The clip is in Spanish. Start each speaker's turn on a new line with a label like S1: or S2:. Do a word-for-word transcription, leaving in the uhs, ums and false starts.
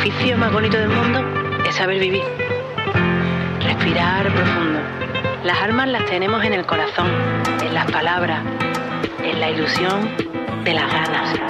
S1: oficio más bonito del mundo es saber vivir. Respirar profundo. Las armas las tenemos en el corazón, en las palabras, en la ilusión de las ganas.